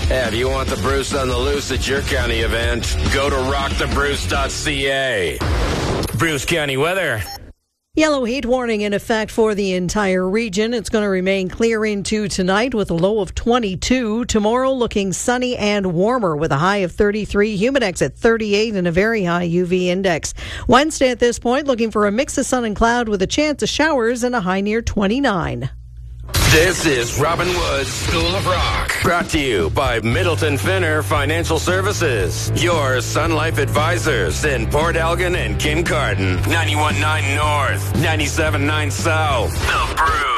Yeah, if you want the Bruce on the loose at your county event, go to rockthebruce.ca. Bruce County weather. Yellow heat warning in effect for the entire region. It's going to remain clear into tonight with a low of 22. Tomorrow looking sunny and warmer with a high of 33. Humidex at 38 and a very high UV index. Wednesday at this point looking for a mix of sun and cloud with a chance of showers and a high near 29. This is Robin Wood's School of Rock. Brought to you by Middleton Finner Financial Services. Your Sun Life advisors in Port Elgin and Kincardine. 91.9 North, 97.9 South. The Bruce.